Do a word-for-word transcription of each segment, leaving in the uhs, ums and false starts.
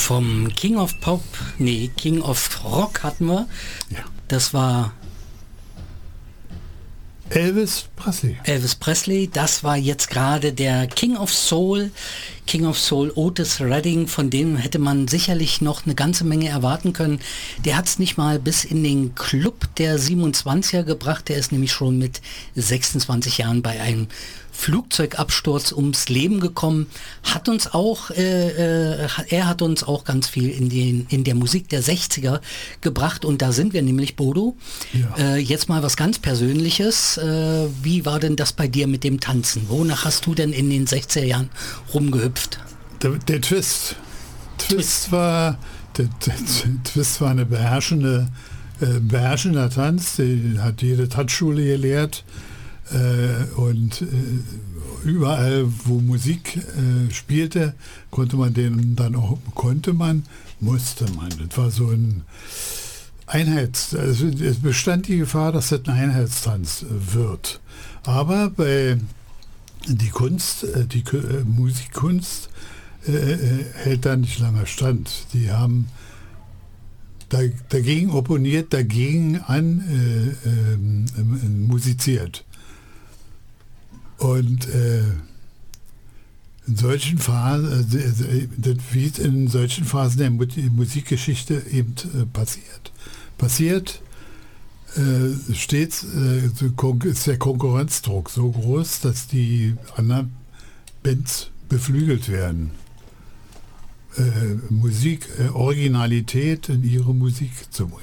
vom King of Pop, nee, King of Rock hatten wir. Ja. Das war Elvis Presley. Elvis Presley, das war jetzt gerade der King of Soul, King of Soul Otis Redding, von dem hätte man sicherlich noch eine ganze Menge erwarten können. Der hat es nicht mal bis in den Club der siebenundzwanziger gebracht, der ist nämlich schon mit sechsundzwanzig Jahren bei einem Flugzeugabsturz ums Leben gekommen, hat uns auch, äh, äh, er hat uns auch ganz viel in, den, in der Musik der sechziger gebracht und da sind wir nämlich, Bodo. Ja. Äh, jetzt mal was ganz Persönliches. Äh, wie war denn das bei dir mit dem Tanzen? Wonach hast du denn in den sechziger Jahren rumgehüpft? Der, der Twist. Twist. Twist war, der, der, der Twist war eine beherrschende, äh, beherrschender Tanz, den hat jede Tanzschule gelehrt. Äh, und äh, überall, wo Musik äh, spielte, konnte man den dann auch, konnte man, musste man. Das war so ein Einheits, also es bestand die Gefahr, dass das ein Einheitstanz wird. Aber bei die Kunst, die äh, Musikkunst äh, hält da nicht lange stand. Die haben da, dagegen opponiert, dagegen an äh, äh, äh, musiziert. Und äh, in solchen Phasen, äh, wie es in solchen Phasen der Musikgeschichte eben äh, passiert. Passiert äh, stets äh, ist der Konkurrenzdruck so groß, dass die anderen Bands beflügelt werden. Äh, Musik, äh, Originalität in ihre Musik zu bringen.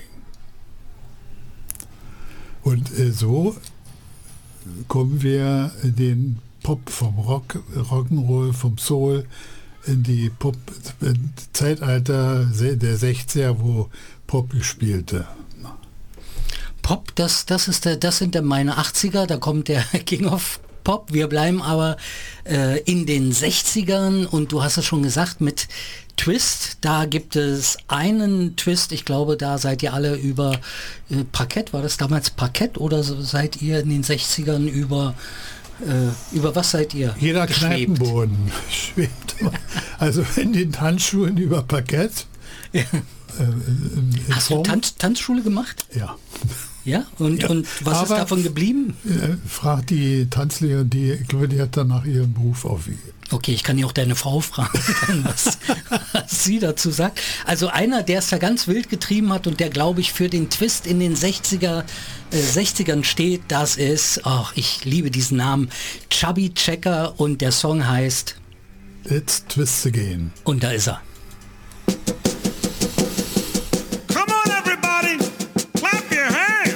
Und äh, so kommen wir in den Pop vom Rock, Rock'n'Roll, vom Soul in die Pop-Zeitalter der sechziger, wo Pop gespielte. Pop, das, das, ist der, das sind dann meine achtziger, da kommt der King of Pop. Wir bleiben aber äh, in den sechzigern und du hast es schon gesagt, mit Twist, da gibt es einen Twist, ich glaube, da seid ihr alle über äh, Parkett, war das damals Parkett oder so, seid ihr in den sechzigern über, äh, über was seid ihr? Jeder Kneipenboden schwebt. Also in den Tanzschulen über Parkett. Ja. Äh, in, in Hast Form. du Tanz, Tanzschule gemacht? Ja. Ja, und, ja. und was Aber, ist davon geblieben? Äh, fragt die Tanzlehrerin, die, ich glaube, die hat danach ihren Beruf aufgegeben. Okay, ich kann ja auch deine Frau fragen, was, was sie dazu sagt. Also einer, der es da ganz wild getrieben hat und der, glaube ich, für den Twist in den sechziger, äh, sechzigern steht, das ist, ach, ich liebe diesen Namen, Chubby Checker und der Song heißt Let's Twist Again. Und da ist er.